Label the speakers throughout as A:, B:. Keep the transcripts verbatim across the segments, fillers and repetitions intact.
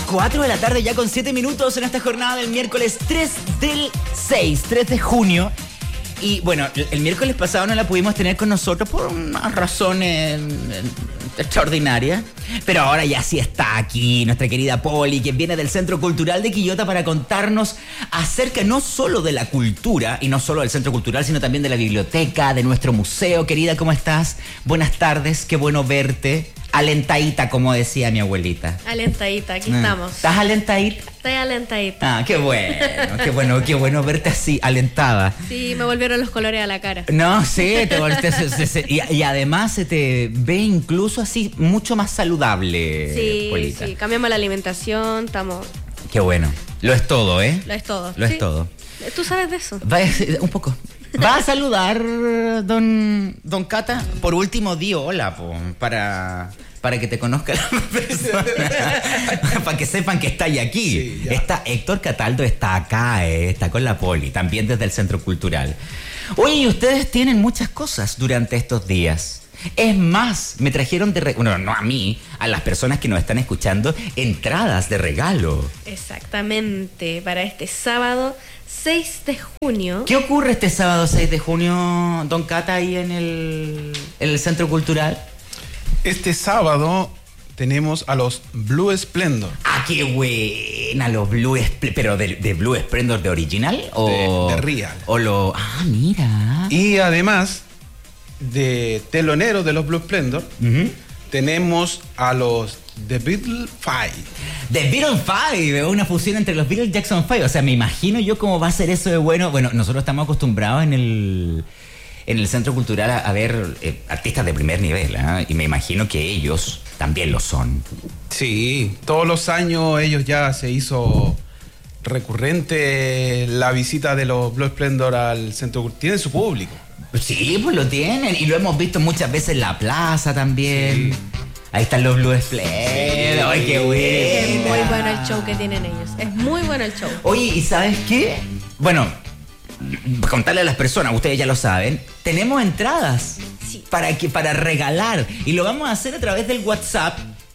A: cuatro de la tarde ya con siete minutos en esta jornada del miércoles tres del seis, tres de junio. Y bueno, el miércoles pasado no la pudimos tener con nosotros por unas razones extraordinarias. Pero ahora ya sí está aquí nuestra querida Poli, que viene del Centro Cultural de Quillota para contarnos acerca no solo de la cultura, y no solo del Centro Cultural, sino también de la biblioteca, de nuestro museo. Querida, ¿cómo estás? Buenas tardes, qué bueno verte. Alentadita, como decía mi abuelita.
B: Alentadita, aquí estamos.
A: ¿Estás alentadita?
B: Estoy alentadita.
A: Ah, qué bueno, qué bueno, qué bueno verte así, alentada.
B: Sí, me volvieron los colores a la cara.
A: No, sí, te volviste, se, se, se, y, y además se te ve incluso así mucho más saludable.
B: Sí,
A: Polita.
B: sí, cambiamos la alimentación, estamos...
A: Qué bueno, lo es todo, ¿eh?
B: Lo es todo.
A: Lo
B: sí.
A: es todo.
B: ¿Tú sabes de eso?
A: Va, un poco. ¿Va a saludar, don, don Cata? Por último, di hola, po, para... Para que te conozca la persona. Para que sepan que está ahí aquí. Sí, está Héctor Cataldo, está acá, eh, está con la Poli, también desde el Centro Cultural. Oye, ustedes tienen muchas cosas durante estos días. Es más, me trajeron de regalo, bueno, no a mí, a las personas que nos están escuchando, entradas de regalo.
B: Exactamente, para este sábado seis de junio.
A: ¿Qué ocurre este sábado seis de junio, don Cata, ahí en el, en el Centro Cultural?
C: Este sábado tenemos a los Blue Splendor.
A: ¡Ah, qué buena! Los Blue Splendor. ¿Pero de, de Blue Splendor de original? O
C: de, de Real.
A: O lo... Ah, mira.
C: Y además de teloneros de los Blue Splendor, uh-huh, tenemos a los The Beatles Five.
A: The Beatles Five, una fusión entre los Beatles y Jackson Five. O sea, me imagino yo cómo va a ser eso de bueno. Bueno, nosotros estamos acostumbrados en el... en el Centro Cultural a, a ver eh, artistas de primer nivel, ¿eh? Y me imagino que ellos también lo son.
C: Sí, todos los años ellos ya se hizo recurrente la visita de los Blue Splendor al Centro Cultural. Tienen su público.
A: Sí, pues lo tienen, y lo hemos visto muchas veces en la plaza también. Sí. Ahí están los Blue Splendor. Sí. ¡Ay, qué bueno!
B: Es muy bueno el show que tienen ellos. Es muy bueno el show.
A: Oye, ¿y sabes qué? Bueno... contarle a las personas, ustedes ya lo saben, tenemos entradas, sí, para, que, para regalar, y lo vamos a hacer a través del WhatsApp.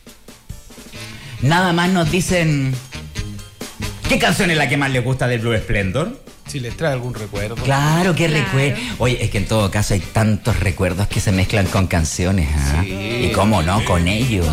A: Nada más nos dicen ¿qué canción es la que más les gusta del Blue Splendor?
C: Si les trae algún recuerdo.
A: Claro, qué
B: claro.
A: recuerdo. Oye, es que en todo caso hay tantos recuerdos que se mezclan con canciones, ¿eh? Sí. Y cómo no, con ellos.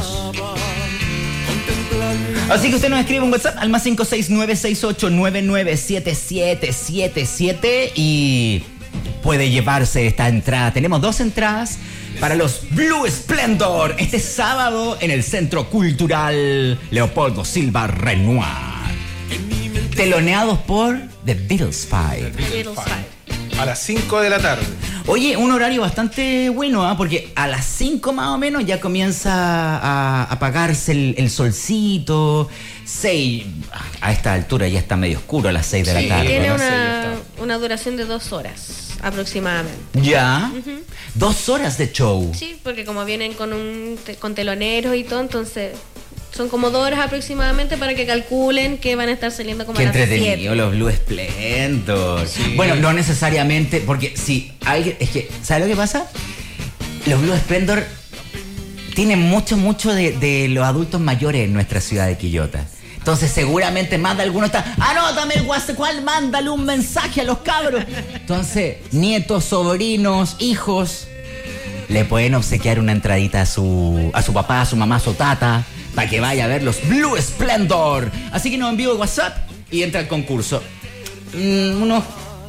A: Así que usted nos escribe un WhatsApp al más cinco seis nueve seis ocho nueve nueve siete siete siete siete y puede llevarse esta entrada. Tenemos dos entradas para los Blue Splendor este sábado en el Centro Cultural Leopoldo Silva Renoir, teloneados por The Beatles Five.
B: The Beatles Five.
C: A las cinco de la tarde.
A: Oye, un horario bastante bueno, ¿eh? Porque a las cinco más o menos ya comienza a apagarse el, el solcito. seis, a esta altura ya está medio oscuro a las seis de sí, la tarde.
B: Tiene una, una duración de dos horas aproximadamente.
A: ¿Ya?
B: Uh-huh.
A: Dos horas de show.
B: Sí, porque como vienen con, un, con teloneros y todo, entonces... son como dos horas aproximadamente para que calculen que van a estar saliendo como
A: Qué
B: a las siete.
A: Qué entretenido los Blue Splendor. Sí. Bueno, no necesariamente, porque si hay... Es que, ¿sabes lo que pasa? Los Blue Splendor tienen mucho, mucho de, de los adultos mayores en nuestra ciudad de Quillota. Entonces seguramente más de alguno está... Anótame el WhatsApp, ¿cuál? Mándale un mensaje a los cabros. Entonces, nietos, sobrinos, hijos... le pueden obsequiar una entradita a su, a su papá, a su mamá, a su tata... para que vaya a ver los Blue Splendor. Así que nos envío el WhatsApp y entra al concurso. Mm, unos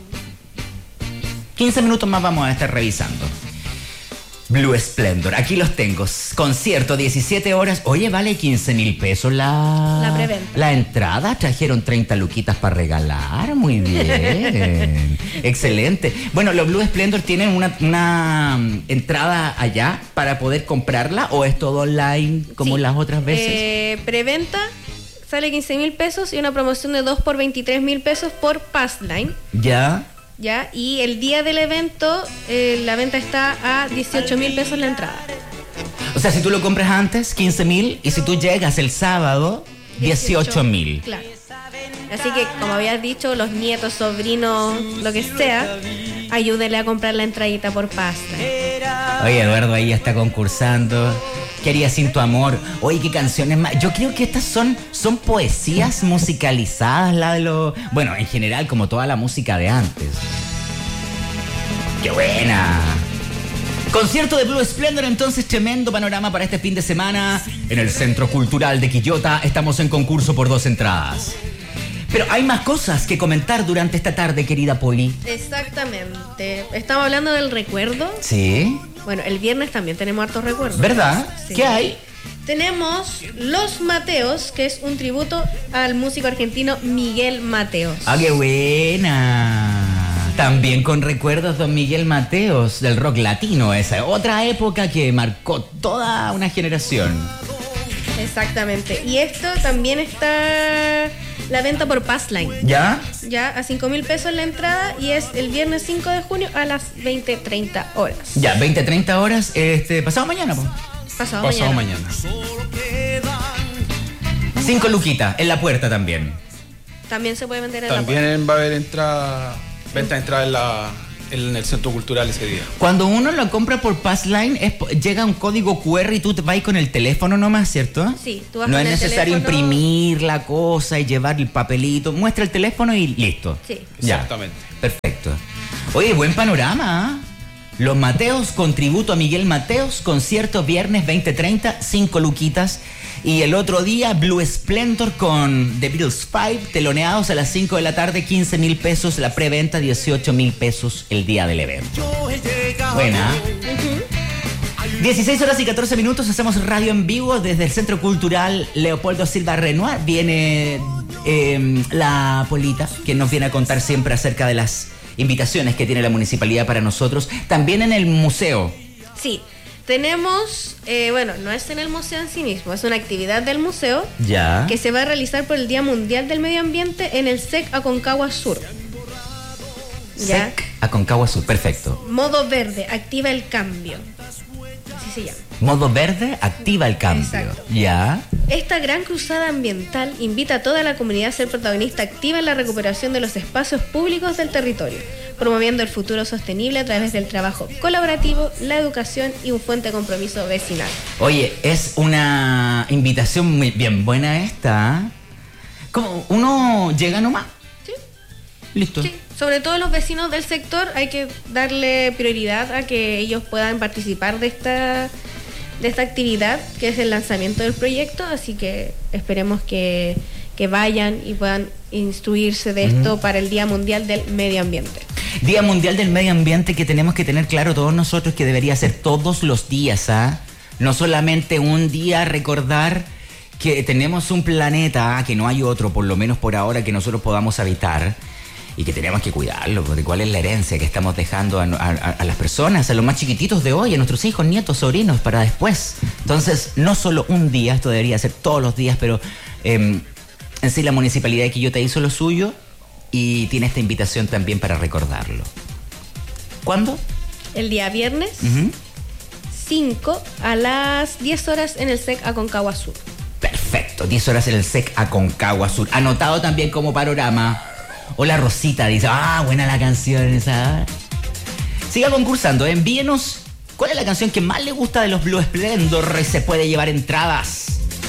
A: quince minutos más vamos a estar revisando. Blue Splendor, aquí los tengo. Concierto, diecisiete horas. Oye, vale quince mil pesos la...
B: La preventa.
A: La entrada. Trajeron treinta luquitas para regalar. Muy bien. Excelente. Bueno, los Blue Splendor tienen una, una entrada allá para poder comprarla, ¿o es todo online como
B: sí.
A: las otras veces?
B: Eh, preventa sale quince mil pesos y una promoción de dos por veintitrés mil pesos por Passline.
A: Ya.
B: Ya, y el día del evento eh, la venta está a dieciocho mil pesos la entrada.
A: O sea, si tú lo compras antes, quince mil, y si tú llegas el sábado, dieciocho mil.
B: Claro. Así que, como habías dicho, los nietos, sobrinos, lo que sea, ayúdenle a comprar la entradita por Passline.
A: Oye, Eduardo ahí ya está concursando. ¿Qué haría sin tu amor? Oye, qué canciones más. Yo creo que estas son, son poesías musicalizadas, la de lo. Bueno, en general, como toda la música de antes. ¡Qué buena! Concierto de Blue Splendor, entonces, tremendo panorama para este fin de semana. En el Centro Cultural de Quillota estamos en concurso por dos entradas. Pero hay más cosas que comentar durante esta tarde, querida Poli.
B: Exactamente. Estamos hablando del recuerdo.
A: Sí.
B: Bueno, el viernes también tenemos hartos recuerdos.
A: ¿Verdad?
B: Sí.
A: ¿Qué hay?
B: Tenemos Los Mateos, que es un tributo al músico argentino Miguel Mateos.
A: ¡Ah, qué buena! También con recuerdos don Miguel Mateos del rock latino, esa otra época que marcó toda una generación.
B: Exactamente. Y esto también está la venta por Passline.
A: ¿Ya?
B: Ya, a cinco mil pesos la entrada y es el viernes cinco de junio a las veinte treinta horas.
A: Ya, veinte treinta horas, este, pasado mañana, pues.
B: Pasado,
C: Pasado
B: mañana.
C: mañana.
A: Cinco luquitas, en la puerta también.
B: También se puede vender en la puerta.
C: También va a haber entrada, venta de entrada en, la, en el Centro Cultural ese día.
A: Cuando uno lo compra por Passline, es, llega un código cu erre y tú te vas con el teléfono nomás, ¿cierto?
B: Sí, tú vas
A: No
B: con
A: es
B: el
A: necesario
B: teléfono.
A: imprimir la cosa y llevar el papelito. Muestra el teléfono y listo.
B: Sí.
A: Ya.
C: Exactamente.
A: Perfecto. Oye, buen panorama, ¿eh? Los Mateos, con tributo a Miguel Mateos, concierto viernes veinte treinta, cinco luquitas. Y el otro día, Blue Splendor con The Beatles cinco, teloneados a las cinco de la tarde, quince mil pesos. La preventa, dieciocho mil pesos el día del evento. Buena. dieciséis horas y catorce minutos, hacemos radio en vivo desde el Centro Cultural Leopoldo Silva Renoir. Viene eh, la Polita, que nos viene a contar siempre acerca de las invitaciones que tiene la municipalidad para nosotros. También en el museo.
B: Sí. Tenemos, eh, bueno, no es en el museo en sí mismo, es una actividad del museo
A: Ya.
B: que se va a realizar por el Día Mundial del Medio Ambiente en el S E C Aconcagua Sur. ¿Ya?
A: S E C Aconcagua Sur, perfecto.
B: Modo verde, activa el cambio. Así se llama.
A: Modo verde, activa el cambio.
B: Exacto.
A: Ya.
B: Esta gran cruzada ambiental invita a toda la comunidad a ser protagonista activa en la recuperación de los espacios públicos del territorio, promoviendo el futuro sostenible a través del trabajo colaborativo, la educación y un fuerte compromiso vecinal.
A: Oye, es una invitación muy bien buena esta. ¿Cómo? ¿Uno llega nomás?
B: Sí.
A: Listo.
B: Sí, sobre todo los vecinos del sector hay que darle prioridad a que ellos puedan participar de esta de esta actividad que es el lanzamiento del proyecto, así que esperemos que, que vayan y puedan instruirse de esto uh-huh. para el Día Mundial del Medio Ambiente.
A: Día Mundial del Medio Ambiente que tenemos que tener claro todos nosotros que debería ser todos los días, ¿ah? No solamente un día recordar que tenemos un planeta, que no hay otro, por lo menos por ahora, que nosotros podamos habitar y que tenemos que cuidarlo, porque cuál es la herencia que estamos dejando a, a, a las personas, a los más chiquititos de hoy, a nuestros hijos, nietos, sobrinos, para después. Entonces, no solo un día, esto debería ser todos los días, pero eh, en sí la Municipalidad de Quillota hizo lo suyo y tiene esta invitación también para recordarlo. ¿Cuándo?
B: El día viernes,
A: uh-huh.
B: cinco a las diez horas en el S E C Aconcagua Sur.
A: Perfecto, diez horas en el S E C Aconcagua Sur. Anotado también como panorama. Hola Rosita, dice, ah, buena la canción esa. Siga concursando, envíenos cuál es la canción que más le gusta de los Blue Splendor y se puede llevar entradas.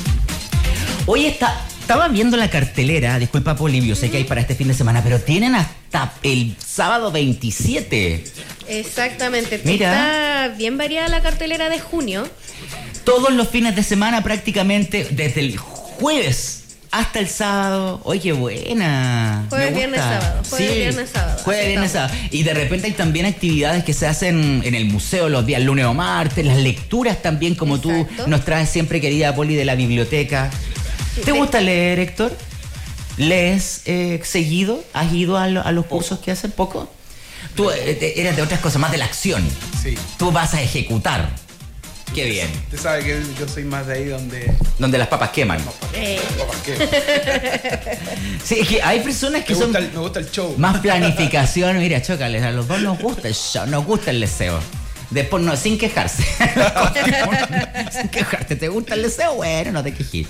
A: Hoy está, estaba viendo la cartelera, disculpa Polibio, sé que hay para este fin de semana, pero tienen hasta el sábado veintisiete.
B: Exactamente,
A: Mira.
B: Está bien variada la cartelera de junio.
A: Todos los fines de semana prácticamente, desde el jueves hasta el sábado. Oye, qué buena.
B: Jueves, viernes, sábado. Jueves,
A: sí.
B: viernes, sábado.
A: Jueves, viernes, sábado. Y de repente hay también actividades que se hacen en el museo los días lunes o martes. Las lecturas también, como
B: Exacto.
A: tú nos traes siempre, querida Poli, de la biblioteca.
B: Sí,
A: ¿Te
B: sí.
A: gusta leer, Héctor? ¿Lees eh, seguido? ¿Has ido a, lo, a los cursos que hacen poco? Tú eh, eres de otras cosas, más de la acción.
C: Sí.
A: Tú vas a ejecutar. Qué bien.
C: Usted sabe que yo soy más de ahí donde...
A: Donde las papas queman.
B: Eh.
C: Papas queman.
A: Sí, es que hay personas que
C: me,
A: son
C: gusta el, me gusta el show.
A: más planificación. Mira, chócales, a los dos nos gusta el show, nos gusta el deseo. Después no, sin quejarse. Sin quejarte, ¿te gusta el deseo? Bueno, no te quejes.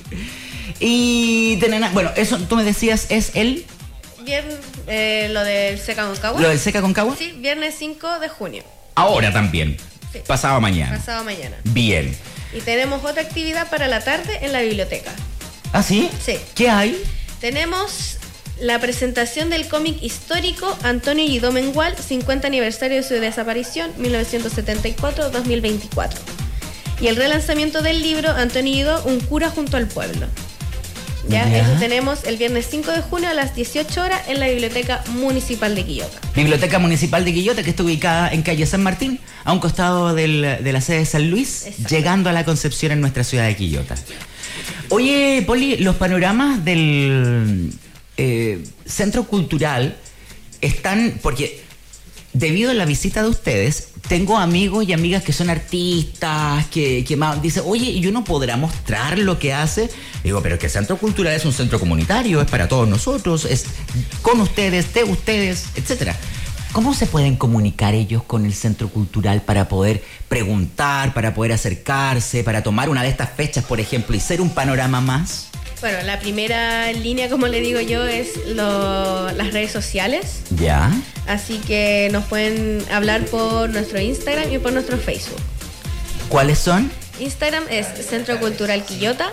A: Y tenena, bueno, eso tú me decías es el
B: Bien, eh, lo del S E C Aconcagua.
A: lo del Seca Aconcagua.
B: Sí, viernes cinco de junio.
A: Ahora también.
B: Sí.
A: Pasado mañana.
B: Pasado mañana.
A: Bien.
B: Y tenemos otra actividad para la tarde en la biblioteca.
A: ¿Ah, sí?
B: Sí.
A: ¿Qué hay?
B: Tenemos la presentación del cómic histórico Antonio Guidó Mengual, cincuenta aniversario de su desaparición, mil novecientos setenta y cuatro a dos mil veinticuatro. Y el relanzamiento del libro Antonio Guidó, Un cura junto al pueblo. Ya,
A: Ya.
B: eso tenemos el viernes cinco de junio a las dieciocho horas en la Biblioteca Municipal de Quillota.
A: Biblioteca Municipal de Quillota, que está ubicada en calle San Martín, a un costado del- de la sede de San Luis,
B: Exacto.
A: llegando a la Concepción en nuestra ciudad de Quillota. Oye, Poli, los panoramas del eh, Centro Cultural están, porque debido a la visita de ustedes, tengo amigos y amigas que son artistas, que, que más dicen, oye, ¿y uno podrá mostrar lo que hace? Digo, pero es que el Centro Cultural es un centro comunitario, es para todos nosotros, es con ustedes, de ustedes, etcétera. ¿Cómo se pueden comunicar ellos con el Centro Cultural para poder preguntar, para poder acercarse, para tomar una de estas fechas, por ejemplo, y ser un panorama más?
B: Bueno, la primera línea, como le digo yo, es lo- las redes sociales.
A: Ya.
B: Así que nos pueden hablar por nuestro Instagram y por nuestro Facebook.
A: ¿Cuáles son?
B: Instagram es Centro Cultural Quillota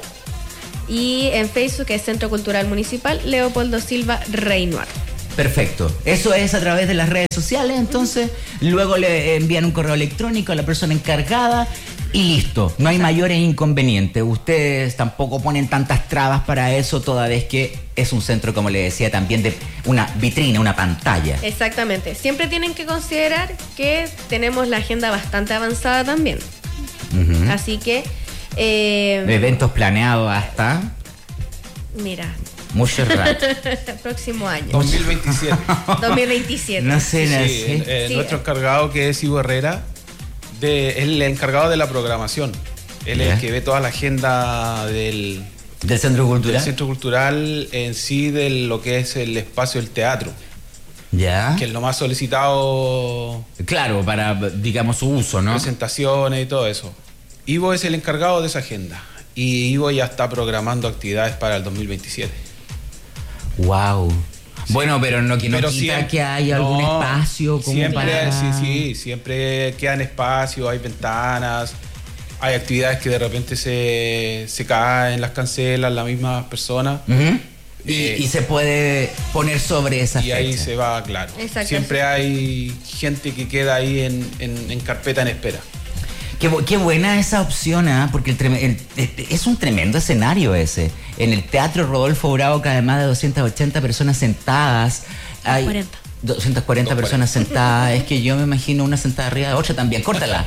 B: y en Facebook es Centro Cultural Municipal Leopoldo Silva Reinoir.
A: Perfecto. Eso es a través de las redes sociales, entonces luego le envían un correo electrónico a la persona encargada y listo. No hay mayores inconvenientes. Ustedes tampoco ponen tantas trabas para eso, toda vez que es un centro, como le decía, también de una vitrina, una pantalla.
B: Exactamente. Siempre tienen que considerar que tenemos la agenda bastante avanzada también.
A: Ujú.
B: Así que, eh,
A: Eventos planeados hasta
B: mira,
A: mucho rato.
B: próximo año,
C: dos mil veintisiete.
B: dos mil veintisiete.
A: No sé, no
C: Sí,
A: sé.
C: eh,
B: Sí.
C: Nuestro encargado, que es Ivo Herrera, de, es el encargado de la programación. Él es
A: Ya.
C: el que ve toda la agenda del,
A: Del Centro
C: del
A: Cultural.
C: Centro Cultural, en sí, de lo que es el espacio del teatro,
A: Ya.
C: que es lo más solicitado,
A: Claro, para, digamos, su uso, ¿no?
C: presentaciones y todo eso. Ivo es el encargado de esa agenda y Ivo ya está programando actividades para el dos mil veintisiete.
A: Wow. Bueno, pero no, que no
C: Pero
A: quita
C: siempre-
A: que hay algún
C: no,
A: espacio como
C: siempre,
A: para...
C: sí, sí, siempre quedan espacios, hay ventanas, hay actividades que de repente se, se caen, las cancelan las mismas personas.
A: Ujú. Y,
C: Eh,
A: y se puede poner sobre esa
C: Y
A: fecha.
C: ahí se va, claro.
B: Exacto.
C: Siempre hay gente que queda ahí en, en- en carpeta en espera.
A: Qué, bu- qué buena esa opción, ¿ah? Porque el treme- el- el- es un tremendo escenario ese. En el Teatro Rodolfo Bravo, que además de doscientas ochenta personas sentadas, hay
B: cuarenta.
A: doscientas cuarenta personas sentadas. Es que yo me imagino una sentada arriba de otra también. Córtala.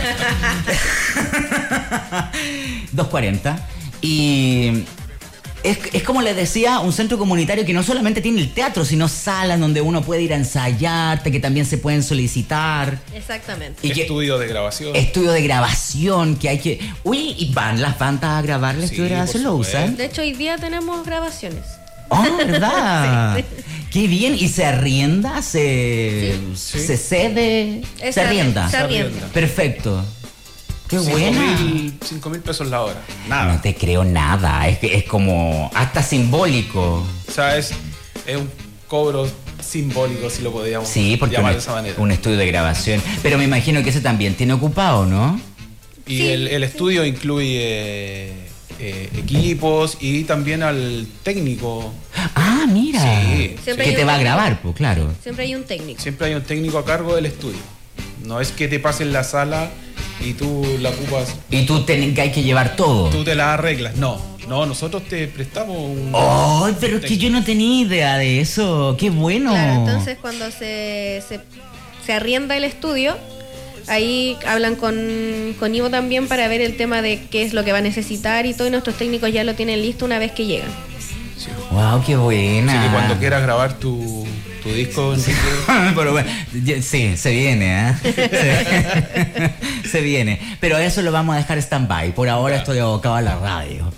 A: doscientos cuarenta. Y es, es como les decía, un centro comunitario que no solamente tiene el teatro, sino salas donde uno puede ir a ensayar, que también se pueden solicitar.
B: Exactamente.
A: Y que-
C: Estudio de grabación.
A: Estudio de grabación que hay que... Uy, ¿y van las bandas a grabar el
C: Sí,
A: estudio de grabación?
C: por
A: ¿Lo
C: supuesto.
A: usan?
B: De hecho, hoy día tenemos grabaciones.
A: ¡Oh, verdad! ¡Qué bien! ¿Y se arrienda? ¿Se,
C: Sí.
A: se cede?
B: Es
A: ¿Se arrienda?
B: Se arrienda.
C: arrienda.
A: Perfecto. ¡Qué
C: Cinco
A: buena!
C: mil- cinco mil pesos la hora.
A: No
C: Nada.
A: te creo nada. Es, que es como hasta simbólico.
C: O sea, es, es un cobro simbólico, si lo podríamos
A: Sí, porque
C: llamar
A: un,
C: de esa manera.
A: un estudio de grabación. Pero me imagino que ese también tiene ocupado, ¿no?
C: Y
B: Sí.
C: el, el estudio incluye eh, equipos y también al técnico.
A: Ah, mira.
C: Sí.
B: Siempre
A: Que
B: hay
A: te
B: un
A: va a
B: técnico.
A: grabar, pues claro.
B: Siempre hay un técnico.
C: Siempre hay un técnico a cargo del estudio. No es que te pasen la sala y tú la ocupas,
A: Y tú ten- que hay que llevar todo.
C: tú te la arreglas. No, no, nosotros te prestamos un...
A: ¡Oh! Pero es que yo no tenía idea de eso. ¡Qué bueno!
B: Claro, entonces cuando se, se, se arrienda el estudio, ahí hablan con, con Ivo también para ver el tema de qué es lo que va a necesitar y todo, y nuestros técnicos ya lo tienen listo una vez que llegan.
C: Sí.
A: ¡Wow! ¡Qué buena!
C: Así que cuando quieras grabar tu, tu disco, Enrique,
A: Pero bueno, ya- sí, se viene, ¿eh? Se, se viene. Pero eso lo vamos a dejar stand-by. Por ahora estoy abocado a la radio.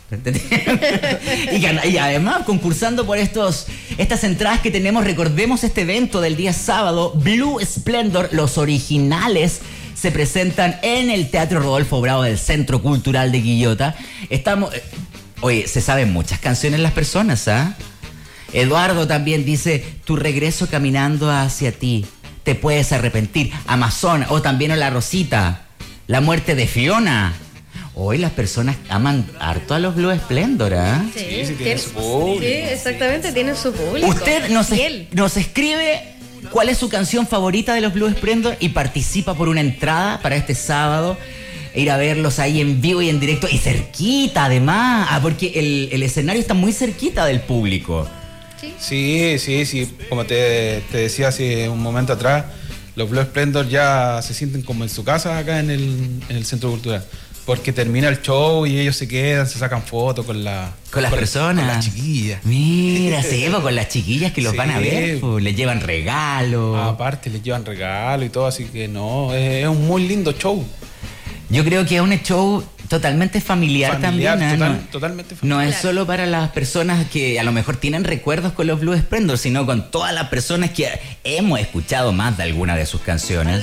A: y, que- y además, concursando por estos estas entradas que tenemos, recordemos este evento del día sábado, Blue Splendor, los originales se presentan en el Teatro Rodolfo Bravo del Centro Cultural de Quillota. Estamos... eh, Oye, se saben muchas canciones las personas, ¿ah? Eduardo también dice, tu regreso caminando hacia ti, te puedes arrepentir. Amazon, o también a La Rosita, la muerte de Fiona. Hoy las personas aman harto a los Blue Splendor, ¿ah?
B: Sí,
C: Sí, sí, tienen
B: tiene-
C: su público.
B: Sí, exactamente, tienen su público.
A: Usted nos,
B: Fiel.
A: nos escribe cuál es su canción favorita de los Blue Splendor y participa por una entrada para este sábado. Ir a verlos ahí en vivo y en directo y cerquita además, ah, porque el, el escenario está muy cerquita del público.
B: Sí.
C: Sí, sí, sí. Como te, te decía hace un momento atrás, los Blue Splendor ya se sienten como en su casa acá en el, en el Centro Cultural. Porque termina el show y ellos se quedan, se sacan fotos con, la,
A: Con las personas.
C: Con las chiquillas.
A: Mira, se lleva con las chiquillas que los
C: Sí.
A: van a ver, pues, les llevan regalos.
C: Aparte les llevan regalo y todo, así que no, es, es un muy lindo show.
A: Yo creo que es un show totalmente familiar,
C: Familiar,
A: también. ¿eh?
C: total-
A: no,
C: totalmente
A: no
C: familiar.
A: es solo para las personas que a lo mejor tienen recuerdos con los Blue Splendor, sino con todas las personas que hemos escuchado más de alguna de sus canciones.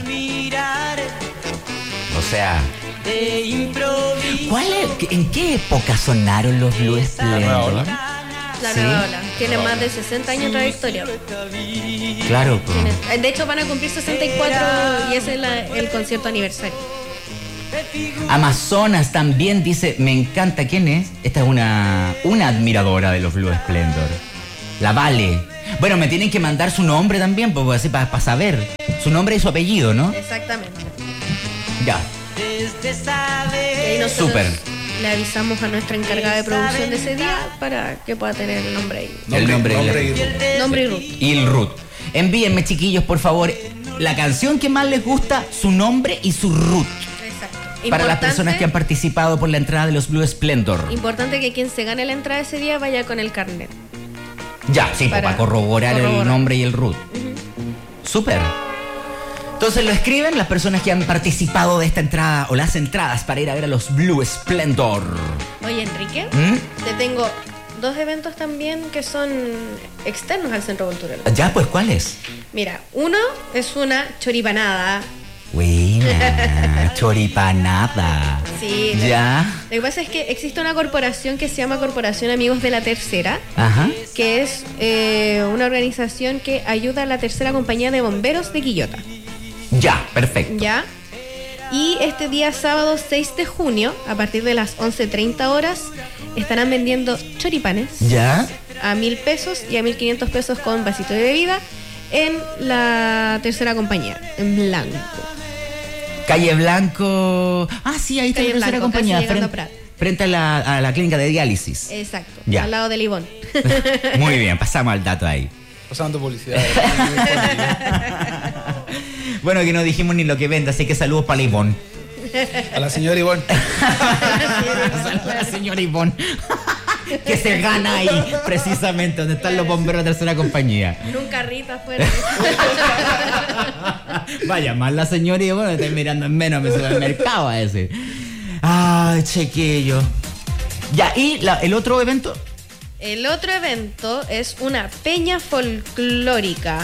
A: O sea, ¿cuál es- ¿en qué época sonaron los Blue
C: nueva
A: Splendor?
C: ola.
B: La
A: Sí.
B: nueva ola. Tiene más de sesenta años de trayectoria.
A: Claro, pues.
B: Tiene- de hecho, van a cumplir sesenta y cuatro y ese es la- el concierto aniversario.
A: Amazonas también dice, me encanta. ¿Quién es? Esta es una, una admiradora de los Blue Splendor. La Vale. Bueno, me tienen que mandar su nombre también, pues así para saber. Su nombre y su apellido, ¿no?
B: Exactamente.
A: Ya.
B: Y ahí nosotros
A: Súper.
B: le avisamos a nuestra encargada de producción de ese día para que pueda tener el nombre ahí.
A: El nombre y la-
C: nombre y-
B: Nombre y root.
A: Y el root. Envíenme, chiquillos, por favor, la canción que más les gusta, su nombre y su root.
B: Exacto.
A: Para las
B: Importante-
A: personas que han participado por la entrada de los Blue Splendor.
B: Importante que quien se gane la entrada ese día vaya con el carnet.
A: Ya, sí, para,
B: Para
A: para corroborar,
B: corroborar.
A: el nombre y el root. Súper. Entonces lo escriben las personas que han participado de esta entrada o las entradas para ir a ver a los Blue Splendor.
B: Oye, Enrique,
A: ¿Mm?
B: te tengo dos eventos también que son externos al Centro Cultural.
A: Ya, pues, ¿cuál es?
B: Mira, uno es una choripanada.
A: Buena, choripanada.
B: Sí.
A: Ya.
B: Lo que pasa es que existe una corporación que se llama Corporación Amigos de la Tercera,
A: Ajá.
B: que es eh, una organización que ayuda a la tercera compañía de bomberos de Quillota.
A: Ya, perfecto.
B: ¿Ya? Y este día sábado seis de junio, a partir de las once treinta horas, estarán vendiendo choripanes
A: Ya.
B: a mil pesos y a mil quinientos pesos con vasito de bebida en la tercera compañía, en blanco.
A: Calle Blanco. Ah, sí, ahí está
B: Calle
A: la tercera
B: Blanco,
A: compañía.
B: casi llegando a
A: Frente,
B: Prat.
A: frente a la, a la clínica de diálisis.
B: Exacto,
A: Ya.
B: al lado del Ibón.
A: Muy bien, pasamos al dato ahí.
C: Pasando publicidad.
A: Bueno, que no dijimos ni lo que vende, así que saludos para la Ivonne.
C: A la señora Ivonne.
A: Saludos a la señora Ivonne. Que se gana ahí, precisamente, donde están los bomberos de tercera compañía.
B: En un carrito afuera.
A: Vaya, más la señora Ivonne, estoy mirando en menos mi supermercado a ese. Ay, chiquillo. Ya, ¿y la- el otro evento?
B: El otro evento es una peña folclórica.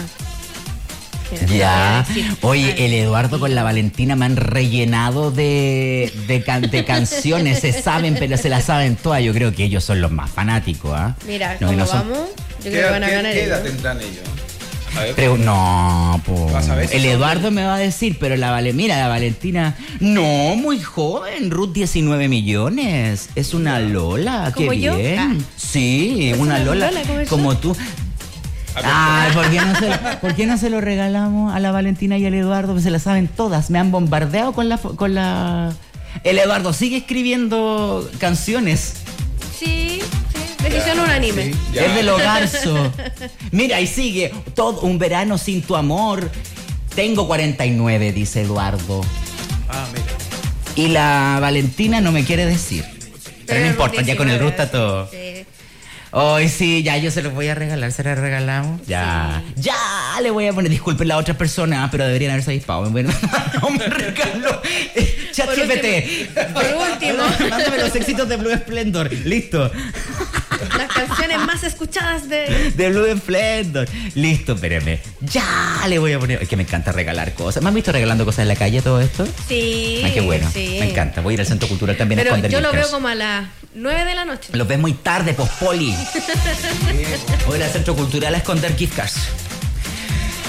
A: Ya.
B: Sí.
A: Oye, el Eduardo con la Valentina me han rellenado de, de, can- de canciones. Se saben, pero se las saben todas. Yo creo que ellos son los más fanáticos, ¿ah?
B: Mira,
A: No, que
B: ¿cómo
A: no son-
B: vamos? Yo
C: ¿Qué,
B: creo que van a
C: qué-
B: ganar
C: qué edad
B: ellos.
C: tendrán ellos? A ver.
A: Pero no, po.
C: Vas a ver si
A: El
C: son-
A: Eduardo me va a decir, pero la Vale, mira, la Valentina, no, muy joven, Ruth diecinueve millones. Es una Lola, qué
B: ¿Como yo?
A: bien.
B: Ah.
A: Sí,
B: Es
A: una
B: una
A: Lola,
B: Lola, ¿cómo es
A: como
B: eso?
A: tú.
C: A ver.
A: Ay, ¿por qué, no se lo, ¿por qué no se lo regalamos a la Valentina y al Eduardo? Pues se la saben todas. Me han bombardeado con la, fo- con la. El Eduardo sigue escribiendo canciones.
B: Sí, sí, decisión unánime.
C: Sí, ya.
A: Es del Hogarzo. Mira, y sigue. Todo un verano sin tu amor. Tengo cuarenta y nueve, dice Eduardo.
C: Ah, mira.
A: Y la Valentina no me quiere decir. Pero, no
B: el
A: importa,
B: Ruth
A: ya con el Ruth está
B: diecinueve,
A: todo.
B: sí.
A: Hoy sí, ya yo se los voy a regalar, se los regalamos. Ya, ya le voy a poner, disculpen la otra persona, pero deberían haberse avispado. Bueno, no me regaló. Chat
B: Por
A: G P T.
B: último- por último.
A: Mándame los éxitos de Blue Splendor. Listo.
B: Las canciones más escuchadas de...
A: De Blue Splendor. Listo, espérame. Ya le voy a poner. Es que me encanta regalar cosas. ¿Me han visto regalando cosas en la calle todo esto?
B: Sí.
A: Ay, qué bueno.
B: sí.
A: Me encanta. Voy a ir al Centro Cultural también a
B: Pero
A: esconder
B: yo lo
A: micros.
B: veo como a las nueve de la noche.
A: Los ves muy tarde, pospoli. Voy a ir al Centro Cultural a esconder gift cards.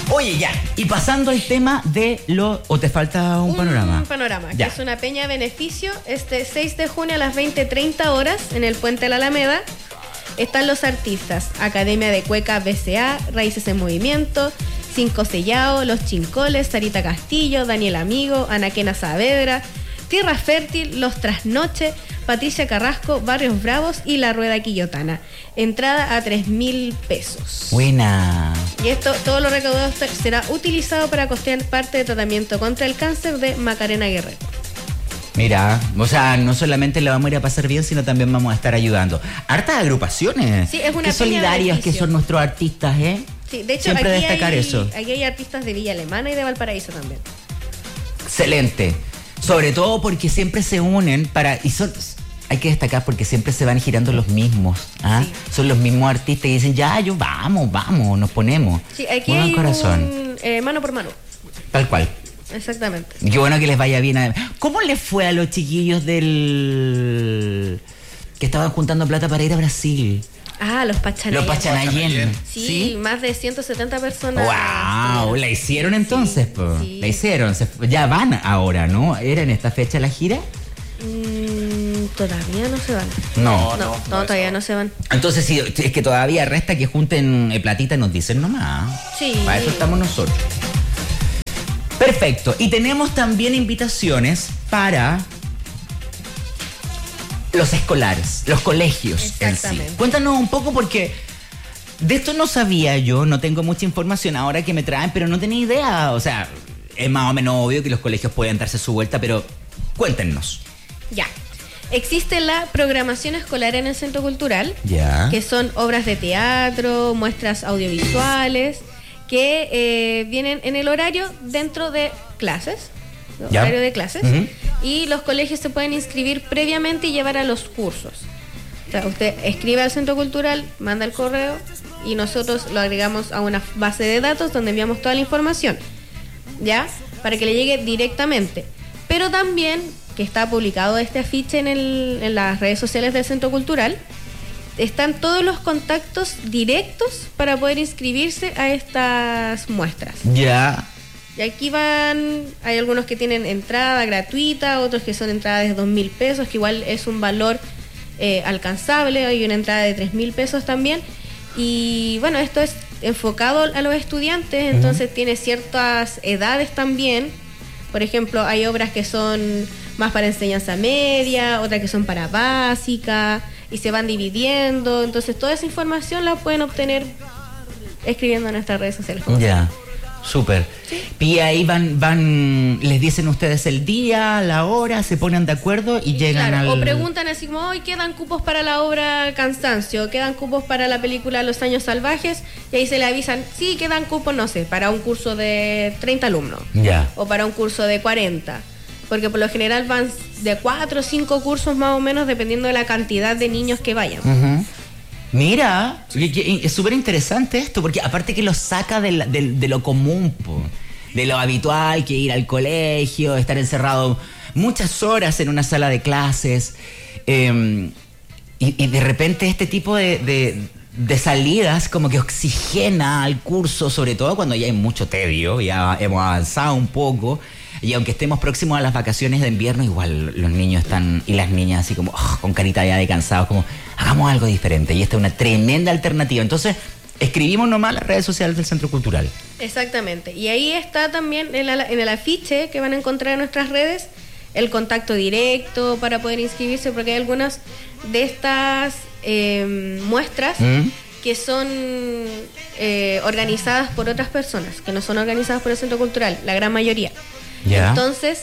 A: Oye, ya, y pasando al tema de lo... ¿O te falta un, un panorama?
B: Un panorama,
A: ya.
B: Que es una peña de beneficio este seis de junio a las veinte treinta horas en el Puente de la Alameda. Están los artistas Academia de Cueca B C A, Raíces en Movimiento, Cinco Sellao, Los Chincoles, Sarita Castillo, Daniel Amigo, Anaquena Saavedra, Tierra Fértil, Los Trasnoche, Patricia Carrasco, Barrios Bravos y La Rueda Quillotana. Entrada a tres mil pesos.
A: Buena.
B: Y esto, todo lo recaudado será utilizado para costear parte de tratamiento contra el cáncer de Macarena Guerrero.
A: Mira, o sea, no solamente le vamos a ir a pasar bien, sino también vamos a estar ayudando. Hartas agrupaciones.
B: Sí, es una
A: Qué solidarias que
B: beneficio.
A: son nuestros artistas, ¿eh?
B: Sí, de hecho,
A: siempre
B: aquí
A: destacar
B: hay,
A: eso.
B: aquí hay artistas de Villa Alemana y de Valparaíso también.
A: Excelente. Sobre todo porque siempre se unen para... y son Hay que destacar porque siempre se van girando los mismos. ¿Ah? Sí. Son los mismos artistas y dicen, ya, yo vamos, vamos, nos ponemos.
B: Sí, aquí
A: Buen
B: hay
A: corazón.
B: un, eh, mano por mano.
A: Tal cual.
B: Exactamente.
A: Qué bueno que les vaya bien. A... ¿Cómo les fue a los chiquillos del... que estaban juntando plata para ir a Brasil?
B: Ah, los Pachanayen.
A: Los Pachanayen.
B: Sí,
A: sí,
B: más de ciento setenta personas.
A: ¡Wow! ¿La hicieron entonces?
B: Sí,
A: po?
B: sí.
A: La hicieron. Se... ya van ahora, ¿no? ¿Era en esta fecha la gira?
B: Mm, todavía no se van.
A: No,
B: no, no, no todavía no se van.
A: Entonces, sí, es que todavía resta que junten eh, platita y nos dicen nomás.
B: Sí.
A: Para eso estamos nosotros. Perfecto. Y tenemos también invitaciones para los escolares, los colegios en sí. Cuéntanos un poco porque de esto no sabía yo, no tengo mucha información ahora que me traen, pero no tenía idea. O sea, es más o menos obvio que los colegios pueden darse su vuelta, pero cuéntenos.
B: Ya. Existe la programación escolar en el Centro Cultural,
A: ya.
B: que son obras de teatro, muestras audiovisuales, que eh, vienen en el horario dentro de clases,
A: ya.
B: horario de clases,
A: uh-huh.
B: y los colegios se pueden inscribir previamente y llevar a los cursos. O sea, usted escribe al Centro Cultural, manda el correo y nosotros lo agregamos a una base de datos donde enviamos toda la información, ¿ya? Para que le llegue directamente. Pero también, que está publicado este afiche en, el, en las redes sociales del Centro Cultural, están todos los contactos directos para poder inscribirse a estas muestras.
A: Ya.
B: Y aquí van, hay algunos que tienen entrada gratuita, otros que son entradas de dos mil pesos, que igual es un valor eh, alcanzable. Hay una entrada de tres mil pesos también. Y bueno, esto es enfocado a los estudiantes, entonces uh-huh. tiene ciertas edades también. Por ejemplo, hay obras que son más para enseñanza media, otras que son para básica, y se van dividiendo. Entonces toda esa información la pueden obtener escribiendo en nuestras redes sociales.
A: Ya, yeah. Súper. ¿Sí? Y ahí van, van, les dicen ustedes el día, la hora, se ponen de acuerdo y llegan
B: claro,
A: al...
B: O preguntan así como, hoy quedan cupos para la obra Cansancio, quedan cupos para la película Los Años Salvajes, y ahí se le avisan, sí, quedan cupos, no sé, para un curso de treinta alumnos.
A: Ya. Yeah.
B: O para un curso de cuarenta. Porque por lo general van de cuatro o cinco cursos más o menos, dependiendo de la cantidad de niños que vayan.
A: Uh-huh. Mira, es súper interesante esto, porque aparte que lo saca de, la, de, de lo común, po, de lo habitual, que ir al colegio, estar encerrado muchas horas en una sala de clases, eh, y, y de repente este tipo de, de, de salidas como que oxigena al curso, sobre todo cuando ya hay mucho tedio, ya hemos avanzado un poco. Y aunque estemos próximos a las vacaciones de invierno, igual los niños están y las niñas así como oh, con carita ya de cansados, como hagamos algo diferente. Y esta es una tremenda alternativa. Entonces, escribimos nomás las redes sociales del Centro Cultural.
B: Exactamente. Y ahí está también en, la, en el afiche que van a encontrar en nuestras redes el contacto directo para poder inscribirse, porque hay algunas de estas eh, muestras ¿Mm? que son eh, organizadas por otras personas, que no son organizadas por el Centro Cultural, la gran mayoría. Yeah. Entonces,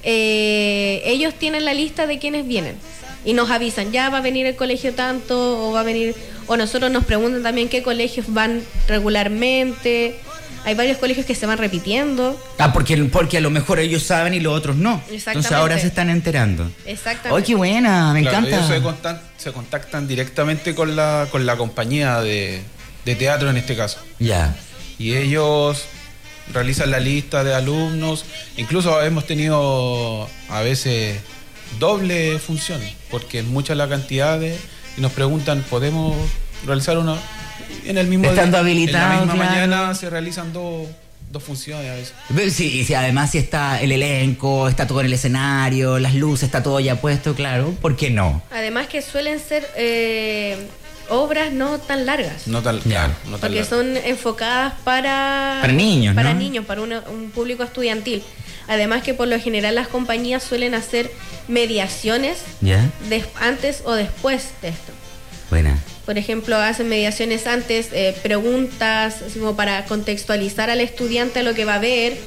B: eh, ellos tienen la lista de quienes vienen y nos avisan, ya va a venir el colegio tanto, o va a venir, o nosotros nos preguntan también qué colegios van regularmente. Hay varios colegios que se van repitiendo.
A: Ah, porque, porque a lo mejor ellos saben y los otros no. Entonces ahora se están enterando.
B: Exactamente.
A: ¡Oh, qué buena! Me
C: claro,
A: encanta.
C: Ellos se contactan, se contactan directamente con la, con la compañía de, de teatro en este caso.
A: Ya. Yeah.
C: Y ellos realizan la lista de alumnos. Incluso hemos tenido a veces doble función, porque es mucha la cantidad de... Y nos preguntan, ¿podemos realizar una en el mismo
A: Estando
C: día?
A: habilitado,
C: en la misma
A: claro.
C: mañana se realizan dos dos funciones a veces.
A: Sí, sí, además si está el elenco, está todo en el escenario, las luces, está todo ya puesto, claro, ¿por qué no?
B: Además que suelen ser eh, obras no tan largas.
C: No tan, claro, no tan
B: porque
C: largas.
B: son enfocadas para...
A: Para niños,
B: Para
A: ¿no?
B: niños, para una, un público estudiantil. Además que por lo general las compañías suelen hacer mediaciones
A: ¿Ya?
B: des- antes o después de esto.
A: Buena.
B: Por ejemplo, hacen mediaciones antes, eh, preguntas así como para contextualizar al estudiante a lo que va a ver,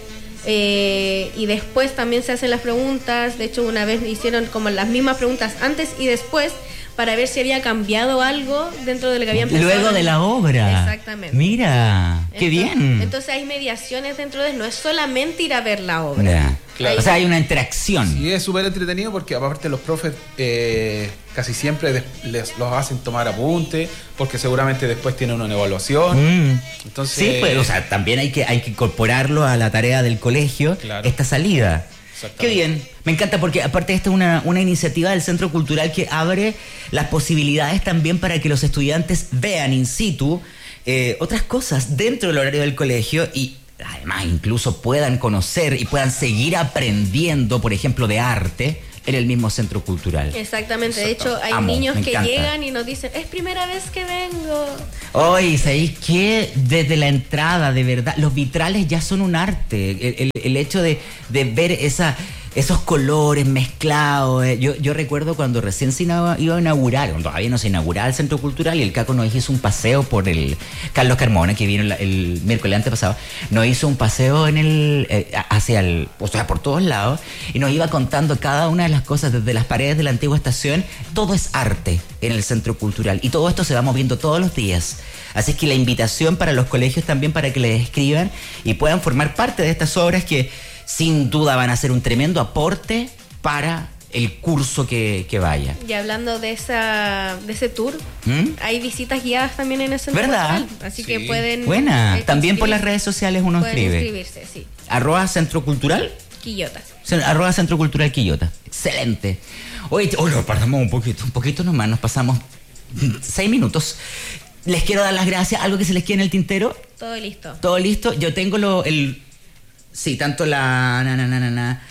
B: eh, y después también se hacen las preguntas. De hecho, una vez hicieron como las mismas preguntas antes y después para ver si había cambiado algo dentro de lo que habían pensado.
A: Luego de la obra.
B: Exactamente.
A: Mira, qué
B: Entonces-
A: bien.
B: Entonces hay mediaciones dentro de... No es solamente ir a ver la obra.
A: Ya.
C: Claro.
A: O sea, hay una interacción.
C: Sí, es súper entretenido porque aparte los profes eh, casi siempre des- les, los hacen tomar apunte porque seguramente después tienen una evaluación.
A: Mm.
C: Entonces,
A: Sí, pues, o sea, también hay que, hay que incorporarlo a la tarea del colegio,
C: Claro.
A: esta salida.
C: Exactamente.
A: Qué bien, me encanta porque aparte esta es una, una iniciativa del Centro Cultural que abre las posibilidades también para que los estudiantes vean in situ eh, otras cosas dentro del horario del colegio y además incluso puedan conocer y puedan seguir aprendiendo, por ejemplo, de arte en el mismo Centro Cultural.
B: Exactamente. De hecho, hay
A: Amo,
B: niños
A: me
B: que
A: encanta.
B: llegan y nos dicen, es primera vez que vengo.
A: Oye, ¿sabéis qué? Desde la entrada, de verdad, los vitrales ya son un arte. El, el- el hecho de, de ver esa, esos colores mezclados. eh. Yo, yo recuerdo cuando recién se ina- iba a inaugurar, cuando todavía no se inauguraba el Centro Cultural y el Caco nos hizo un paseo por el... Carlos Carmona, que vino el, el miércoles antepasado, nos hizo un paseo en el eh, hacia el... O sea, por todos lados, y nos iba contando cada una de las cosas desde las paredes de la antigua estación. Todo es arte en el Centro Cultural y todo esto se va moviendo todos los días. Así que la invitación para los colegios también para que les escriban y puedan formar parte de estas obras que sin duda van a ser un tremendo aporte para el curso que, que vaya.
B: Y hablando de esa de ese tour,
A: ¿Mm?
B: hay visitas guiadas también en ese centro
A: ¿Verdad?
B: cultural, así
C: Sí.
B: que pueden...
A: Buena.
B: eh,
A: También por
B: inscribir-
A: las redes sociales uno
B: pueden
A: escribe.
B: inscribirse, sí.
A: Arroba Centro Cultural.
B: Quillota.
A: Cen- Arroba Centro Cultural Quillota. Excelente. Oye, oh, nos pasamos un poquito, un poquito nomás, nos pasamos seis minutos. Les quiero dar las gracias. ¿Algo que se les quede en el tintero?
B: Todo listo.
A: ¿Todo listo? Yo tengo lo, el... Sí, tanto la... Na, na, na, na, na.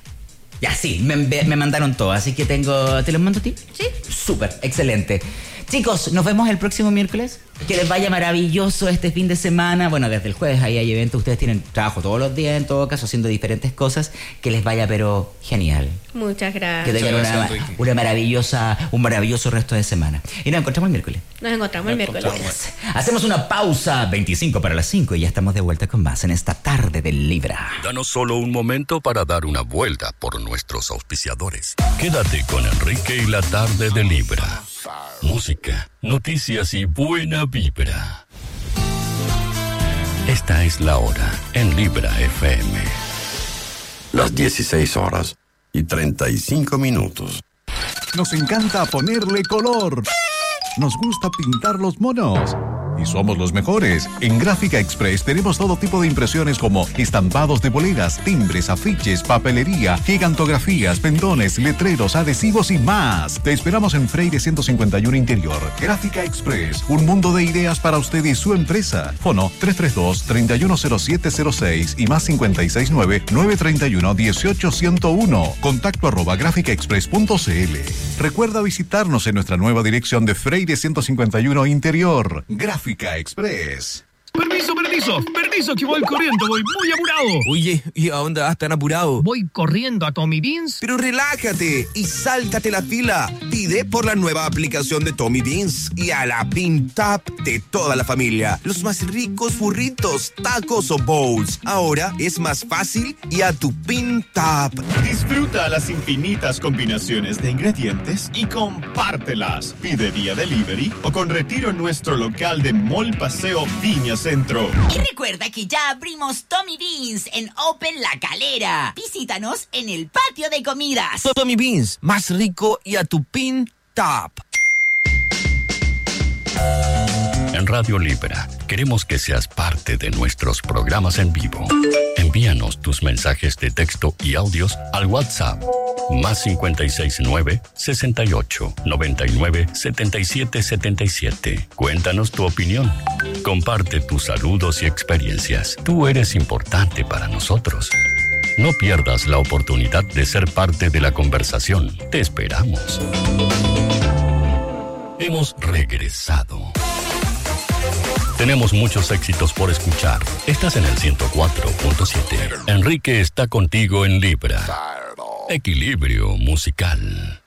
A: Ya, sí, me, me mandaron todo, así que tengo... ¿Te los mando a ti?
B: Sí.
A: Súper, excelente. Chicos, nos vemos el próximo miércoles. Que les vaya maravilloso este fin de semana. Bueno, desde el jueves ahí hay eventos. Ustedes tienen trabajo todos los días, en todo caso, haciendo diferentes cosas. Que les vaya, pero genial.
B: Muchas
A: Que
B: gracias.
A: tengan
C: Muchas
A: una,
C: gracias, Enrique.
A: una maravillosa, un maravilloso resto de semana. Y nos encontramos el miércoles.
B: Nos encontramos el
C: Nos
B: miércoles.
C: encontramos.
A: Hacemos una pausa, veinticinco para las cinco, y ya estamos de vuelta con más en esta tarde del Libra.
D: Danos solo un momento para dar una vuelta por nuestros auspiciadores. Quédate con Enrique y la tarde de Libra. Música, noticias y buena vibra. Esta es la hora en Libra F M.
E: Las dieciséis horas y treinta y cinco minutos.
F: Nos encanta ponerle color. Nos gusta pintar los monos. Y somos los mejores. En Gráfica Express tenemos todo tipo de impresiones como estampados de boleras, timbres, afiches, papelería, gigantografías, pendones, letreros, adhesivos y más. Te esperamos en Freire ciento cincuenta y uno Interior. Gráfica Express, un mundo de ideas para usted y su empresa. Fono tres tres dos, tres uno cero siete cero seis y más cinco seis nueve, nueve tres uno, uno ocho cero cero uno. Contacto arroba gráfica express punto c l. Recuerda visitarnos en nuestra nueva dirección de Freire ciento cincuenta y uno Interior. Gráfica Express.
G: Permiso, permiso, permiso que voy corriendo, voy muy apurado.
H: Oye, ¿y a dónde vas tan apurado?
G: Voy corriendo a Tommy Beans.
H: Pero relájate y sáltate la fila. Pide por la nueva aplicación de Tommy Beans y a la Bean Tap de toda la familia. Los más ricos burritos, tacos o bowls. Ahora es más fácil y a tu Bean Tap.
I: Disfruta las infinitas combinaciones de ingredientes y compártelas. Pide vía delivery o con retiro en nuestro local de Mall Paseo Viña Centro.
J: Y recuerda que ya abrimos Tommy Beans en Open La Calera. Visítanos en el patio de comidas.
H: Tommy Beans, más rico y a tu Bean Tap.
D: En Radio Libra, queremos que seas parte de nuestros programas en vivo. Envíanos tus mensajes de texto y audios al WhatsApp Más cincuenta y seis nueve, sesenta y ocho, noventa y nueve, setenta y siete, setenta y siete. Cuéntanos tu opinión. Comparte tus saludos y experiencias. Tú eres importante para nosotros. No pierdas la oportunidad de ser parte de la conversación. Te esperamos. Hemos regresado. Tenemos muchos éxitos por escuchar. Estás en el ciento cuatro punto siete. Enrique está contigo en Libra. Equilibrio musical.